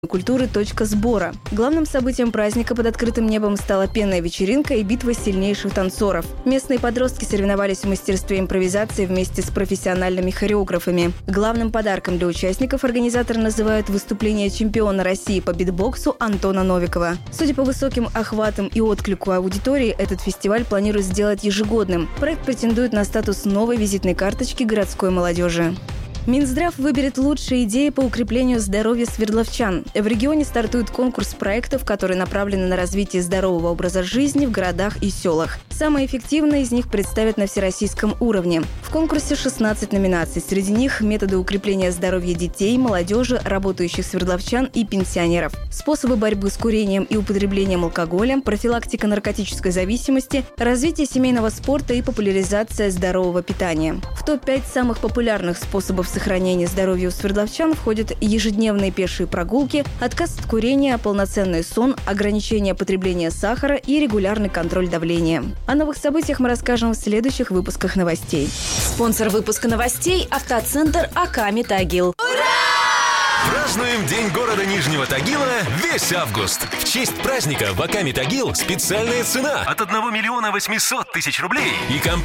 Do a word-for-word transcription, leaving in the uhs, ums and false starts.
культуры «Точка сбора». Главным событием праздника под открытым небом стала пенная вечеринка и битва сильнейших танцоров. Местные подростки соревновались в мастерстве импровизации вместе с профессиональными хореографами. Главным подарком для участников организаторы называют выступление чемпиона России по битбоксу Антона Новикова. Судя по высоким охватам и отклику аудитории, этот фестиваль планируют сделать ежегодным. Проект претендует на статус новой визитной карточки городской молодежи. Минздрав выберет лучшие идеи по укреплению здоровья свердловчан. В регионе стартует конкурс проектов, которые направлены на развитие здорового образа жизни в городах и селах. Самые эффективные из них представят на всероссийском уровне. В конкурсе шестнадцать номинаций. Среди них методы укрепления здоровья детей, молодежи, работающих свердловчан и пенсионеров, способы борьбы с курением и употреблением алкоголя, профилактика наркотической зависимости, развитие семейного спорта и популяризация здорового питания. В топ пять самых популярных способов сохранения здоровья у свердловчан входят ежедневные пешие прогулки, отказ от курения, полноценный сон, ограничение потребления сахара и регулярный контроль давления. О новых событиях мы расскажем в следующих выпусках новостей. Спонсор выпуска новостей – автоцентр Аками Тагил. Празднуем День города Нижнего Тагила весь август. В честь праздника в Аками Тагил специальная цена от одного миллиона восьмисот тысяч рублей. И комп-